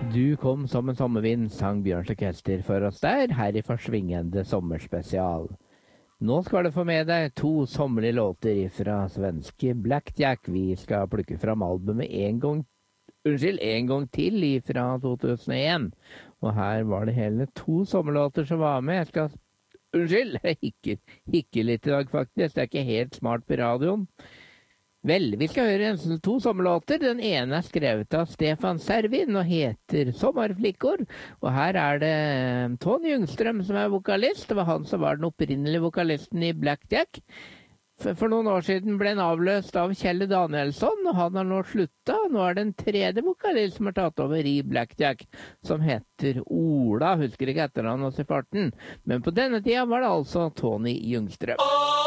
Du kom som en sommervind, sang Bjørns Orkester for oss der, her i Forsvingende sommerspesial. Nå skal du få med deg 2 sommerlige låter fra svenske Blackjack. Vi skal plukke fram albumet en gang til fra 2001. Og her var det hele 2 sommerlåter som var med. Jeg hikker litt i dag faktisk, det er ikke helt smart på radioen. Vel, vi skal høre 2 sommerlåter. Den ene er skrevet av Stefan Servin og heter Sommarflickor. Og her er det Tony Ljungström som er vokalist. Det var han som var den opprinnelige vokalisten i Blackjack. For noen år siden ble han avløst av Kjell Danielsson, og han har nå sluttet. Nå er det en 3. vokalist som har tatt over i Blackjack, som heter Ola. Husker ikke etternavnet hans i farten. Men på denne tida var det altså Tony Ljungström.